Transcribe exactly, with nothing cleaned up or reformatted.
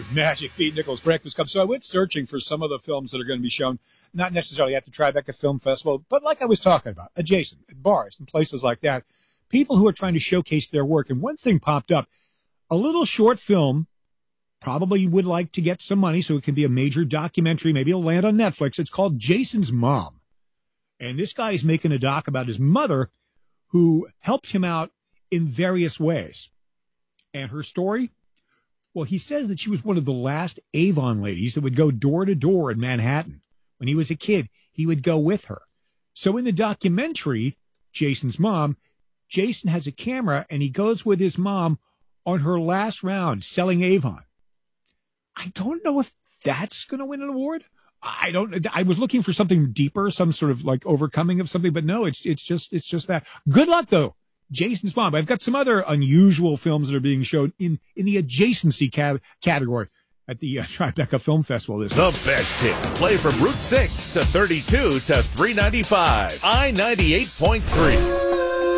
magic. Pete Nichols, Breakfast Club. So I went searching for some of the films that are going to be shown, not necessarily at the Tribeca Film Festival, but like I was talking about, adjacent, at bars and places like that, people who are trying to showcase their work. And one thing popped up, a little short film, probably would like to get some money so it can be a major documentary. Maybe it'll land on Netflix. It's called Jason's Mom. And this guy is making a doc about his mother who helped him out in various ways. And her story? Well, he says that she was one of the last Avon ladies that would go door to door in Manhattan. When he was a kid, he would go with her. So in the documentary, Jason's Mom, Jason has a camera and he goes with his mom on her last round selling Avon. I don't know if that's going to win an award. I don't, I was looking for something deeper, some sort of like overcoming of something, but no, it's, it's just, it's just that. Good luck though. Jason's Mom. I've got some other unusual films that are being shown in, in the adjacency ca- category at the uh, Tribeca Film Festival this The best hits play from Route six to thirty-two to three ninety-five, I ninety-eight point three.